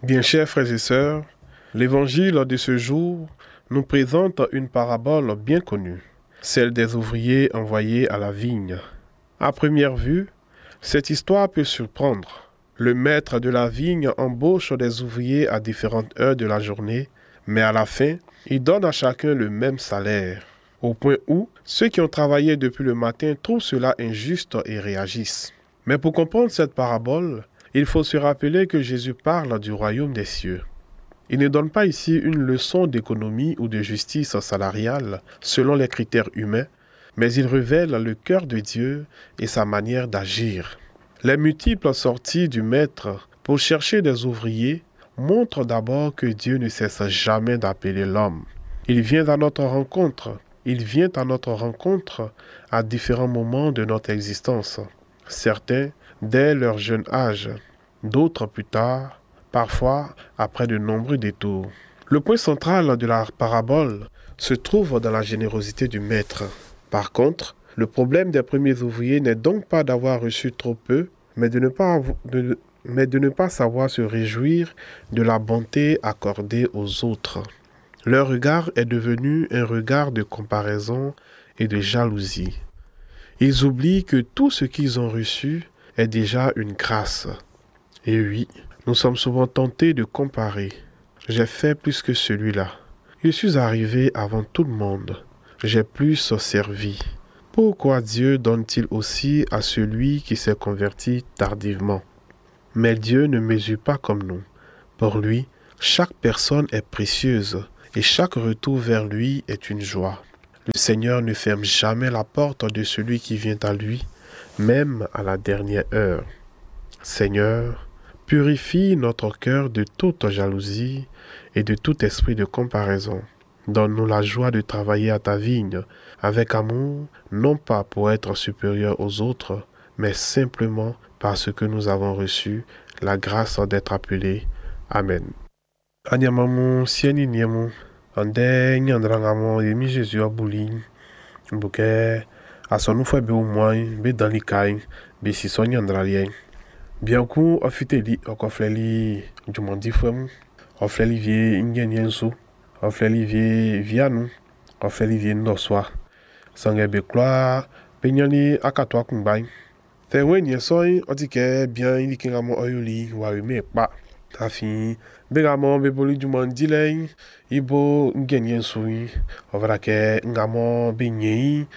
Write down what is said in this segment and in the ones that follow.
Bien chers frères et sœurs, l'évangile de ce jour nous présente une parabole bien connue, celle des ouvriers envoyés à la vigne. À première vue, cette histoire peut surprendre. Le maître de la vigne embauche des ouvriers à différentes heures de la journée, mais à la fin, il donne à chacun le même salaire, au point où ceux qui ont travaillé depuis le matin trouvent cela injuste et réagissent. Mais pour comprendre cette parabole, il faut se rappeler que Jésus parle du royaume des cieux. Il ne donne pas ici une leçon d'économie ou de justice salariale selon les critères humains, mais il révèle le cœur de Dieu et sa manière d'agir. Les multiples sorties du Maître pour chercher des ouvriers montrent d'abord que Dieu ne cesse jamais d'appeler l'homme. Il vient à notre rencontre. Il vient à notre rencontre à différents moments de notre existence. Certains dès leur jeune âge, d'autres plus tard, parfois après de nombreux détours. Le point central de la parabole se trouve dans la générosité du Maître. Par contre, le problème des premiers ouvriers n'est donc pas d'avoir reçu trop peu, mais de ne pas savoir se réjouir de la bonté accordée aux autres. Leur regard est devenu un regard de comparaison et de jalousie. Ils oublient que tout ce qu'ils ont reçu est déjà une grâce. Et oui, nous sommes souvent tentés de comparer. J'ai fait plus que celui-là. Je suis arrivé avant tout le monde. J'ai plus servi. Pourquoi Dieu donne-t-il aussi à celui qui s'est converti tardivement? Mais Dieu ne mesure pas comme nous. Pour lui, chaque personne est précieuse et chaque retour vers lui est une joie. Le Seigneur ne ferme jamais la porte de celui qui vient à lui, même à la dernière heure. Seigneur, purifie notre cœur de toute jalousie et de tout esprit de comparaison. Donne-nous la joie de travailler à ta vigne avec amour, non pas pour être supérieur aux autres, mais simplement parce que nous avons reçu la grâce d'être appelés. Amen. Anyamamu sieni niemu, ande nyandrangamo yemi Jésus abuli, mbuke asonu fwe be umwai, be dalikai, be siso nyandralien. Bianku ofiteli okofleli jumandi fwemu, ofleli vie ingenyensu, ofleli vie vianu, ofleli vie ndoswa. Sange be kloa penyani akatwa kumbai. Te wenye soi otike bien ilikingamo oyuli warime pa. Afi begamo beboli jumandi lei ibo ngenyensu ovrake ngamo benyei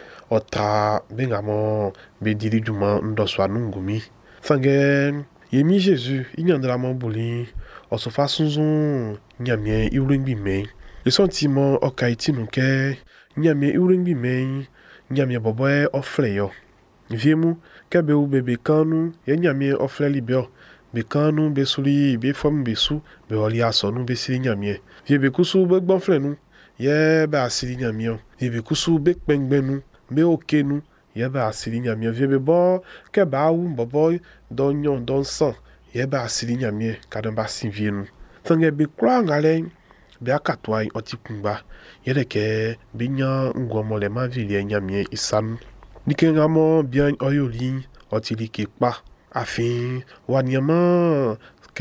ota begamo bediri juma ndoswa nungumi. Sange yemi Jésus inyandramo boli osofa sunzun nyamie iwringbi me. Le sentiment okaiti nuke nyamie iwringbi me nyamie boboe ofleyo. Viemu kebe u bebe kanu ye nyamie ofleli bio. Bekanu besuli be fom besu be oli asonu besili nyamie. Vie bekusu be gbonflenu ye be asili nyamie. Vie bekusu be kpengbenu be okenu ye be asili nyamie. Vie bebo ke ba wu boboy don nyon don san ye be asili nyamie kadon ba sinvienu. Sange be kwa ngale be akatwai otikumba ye deke be nya ngomole ma vile nyamie isanu. Nikengamo bien oyoli otiliki pa. Afin wanyama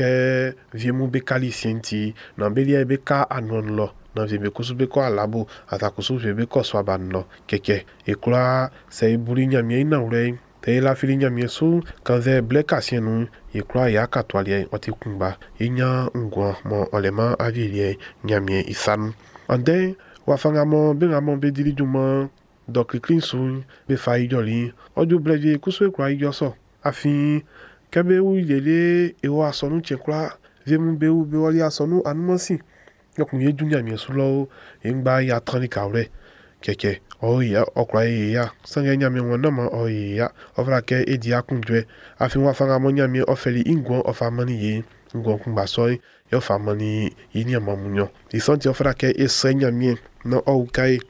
ke viemu bekali sienti na belia beka anon lo na viebe kusu beko alabo atakusu viebe ko swaban lo keke ekula se buri nyamie na ure te la fili nyamie su kanze bleka sienu ekula ya katwalie otikumba inya ngwa mo olema avilie nyamie isan ande wafangamo bengamo bedili juma dokli klinsu be faidoli odu blevie kusu ekula ijoso. Afin kebe u ilele ewo asonu chenkwa vemu be u be wali asonu anumansi yokunye dunya mi sulo engba ya tranika ure keke ya okra ya sanga nyame wona ma ya ofra ke edi akundwe afin wa fanga mo nyame ofeli ingwon ofamani ye ngwon kumba soy yo famani yini amamunyo isanti ofra ke esenya mi no kai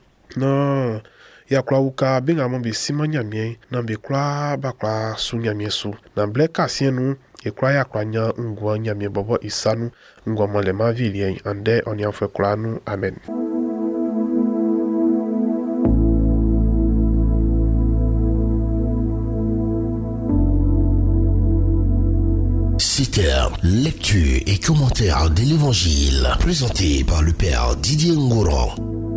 no ya kwa uka benga mo be simanya mi na be kwa bakwa sunya mi su na bleka sienu e kwa ya kwa nya ngwa nya mi bobo isanu ngwa mole ma vilie ande onya fwe klanu amen. C'était lecture et commentaire de l'Évangile présenté par le Père Didier Ngouran.